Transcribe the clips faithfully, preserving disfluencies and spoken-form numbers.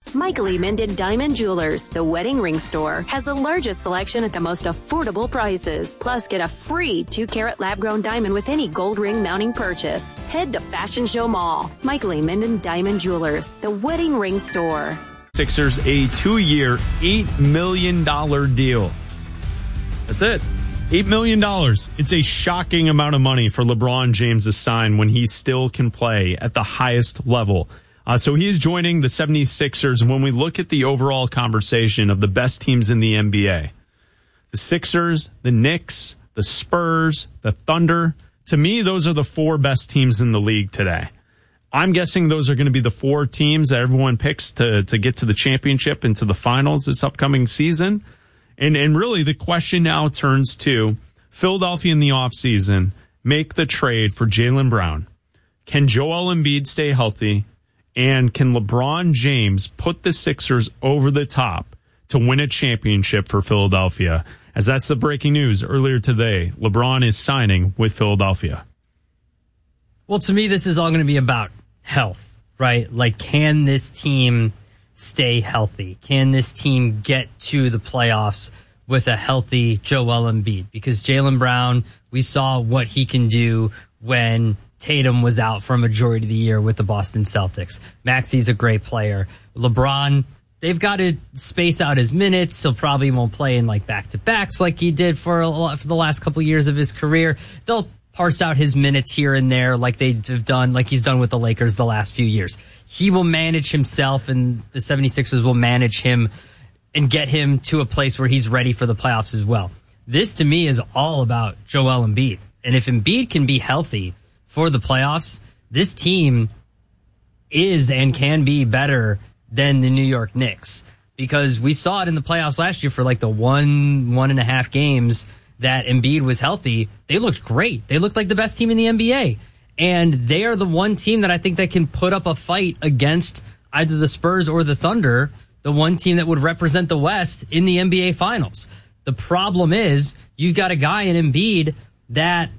Michael E. Minden Diamond Jewelers, the wedding ring store, has the largest selection at the most affordable prices. Plus, get a free two-carat lab-grown diamond with any gold ring mounting purchase. Head to Fashion Show Mall. Michael E. Minden Diamond Jewelers, the wedding ring store. Sixers a two-year, eight million dollars deal. That's it. eight million dollars. It's a shocking amount of money for LeBron James to sign when he still can play at the highest level. Uh, so he is joining the seventy-sixers. When we look at the overall conversation of the best teams in the N B A, the Sixers, the Knicks, the Spurs, the Thunder, to me, those are the four best teams in the league today. I'm guessing those are going to be the four teams that everyone picks to, to get to the championship and to the finals this upcoming season. And and really the question now turns to Philadelphia in the offseason, make the trade for Jaylen Brown. Can Joel Embiid stay healthy? And can LeBron James put the Sixers over the top to win a championship for Philadelphia? As that's the breaking news earlier today. LeBron is signing with Philadelphia. Well, to me, this is all going to be about health, right? Like, can this team stay healthy? Can this team get to the playoffs with a healthy Joel Embiid? Because Jaylen Brown, we saw what he can do when Tatum was out for a majority of the year with the Boston Celtics. Maxi's a great player. LeBron, they've got to space out his minutes. He'll probably won't play in like back-to-backs like he did for, a lot, for the last couple of years of his career. They'll parse out his minutes here and there like they've done, like he's done with the Lakers the last few years. He will manage himself, and the seventy-sixers will manage him and get him to a place where he's ready for the playoffs as well. This, to me, is all about Joel Embiid. And if Embiid can be healthy for the playoffs, this team is and can be better than the New York Knicks, because we saw it in the playoffs last year for like the one, one and a half games that Embiid was healthy. They looked great. They looked like the best team in the N B A. And they are the one team that I think that can put up a fight against either the Spurs or the Thunder, the one team that would represent the West in the N B A Finals. The problem is you've got a guy in Embiid that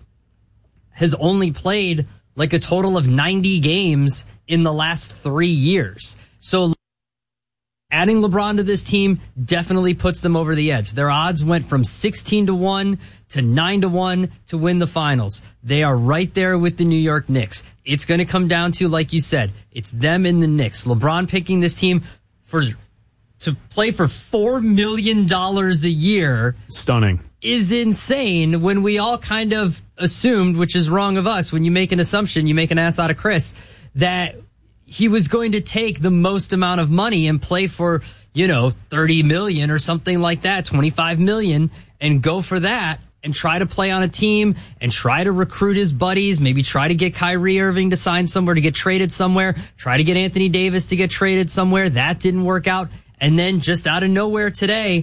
has only played like a total of ninety games in the last three years. So adding LeBron to this team definitely puts them over the edge. Their odds went from sixteen to one to nine to one to win the finals. They are right there with the New York Knicks. It's going to come down to, like you said, it's them and the Knicks. LeBron picking this team for to play for four million dollars a year. Stunning. Is insane when we all kind of assumed, which is wrong of us, when you make an assumption, you make an ass out of Chris, that he was going to take the most amount of money and play for, you know, thirty million or something like that, twenty-five million, and go for that and try to play on a team and try to recruit his buddies, maybe try to get Kyrie Irving to sign somewhere, to get traded somewhere, try to get Anthony Davis to get traded somewhere. That didn't work out. And then just out of nowhere today,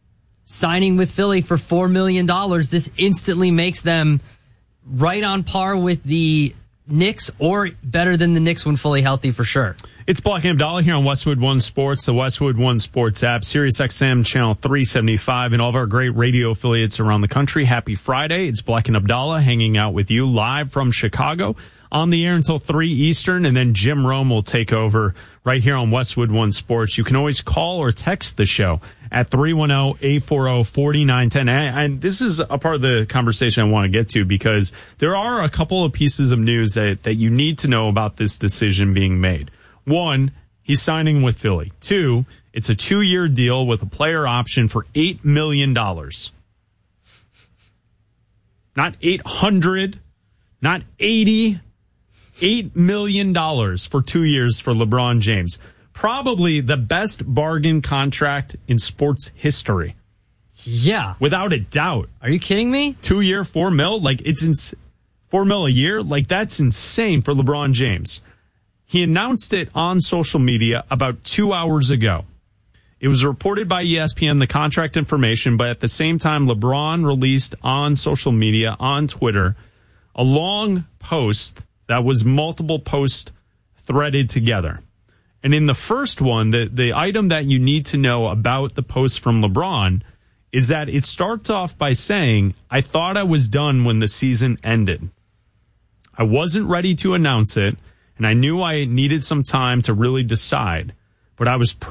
signing with Philly for four million dollars, this instantly makes them right on par with the Knicks, or better than the Knicks when fully healthy for sure. It's Black and Abdallah here on Westwood One Sports, the Westwood One Sports app, Sirius X M channel three seventy-five, and all of our great radio affiliates around the country. Happy Friday. It's Black and Abdallah hanging out with you live from Chicago on the air until three Eastern, and then Jim Rome will take over right here on Westwood One Sports. You can always call or text the show at three one zero, eight four zero, four nine one zero. And, and this is a part of the conversation I want to get to, because there are a couple of pieces of news that, that you need to know about this decision being made. One, he's signing with Philly. Two, it's a two-year deal with a player option for eight million dollars. Not eight hundred, not eighty, eight million dollars for two years for LeBron James. Probably the best bargain contract in sports history. Yeah. Without a doubt. Are you kidding me? Two year, four mil? Like, it's ins- four mil a year? Like, that's insane for LeBron James. He announced it on social media about two hours ago. It was reported by E S P N, the contract information, but at the same time, LeBron released on social media, on Twitter, a long post that was multiple posts threaded together. And in the first one, the, the item that you need to know about the post from LeBron is that it starts off by saying, I thought I was done when the season ended. I wasn't ready to announce it, and I knew I needed some time to really decide, but I was